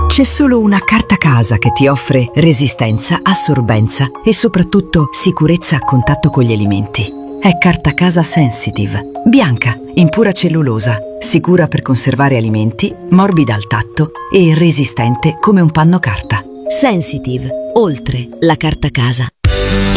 C'è solo una carta casa che ti offre resistenza, assorbenza e soprattutto sicurezza a contatto con gli alimenti. È Carta Casa Sensitive. Bianca, in pura cellulosa, sicura per conservare alimenti, morbida al tatto e resistente come un panno carta. Sensitive, oltre la carta casa.